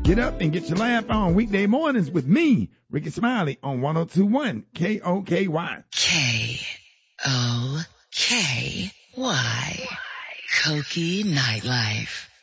Get up and get your laugh on weekday mornings with me, Ricky Smiley, on 102.1 KOKY. KOKY. Koki Nightlife.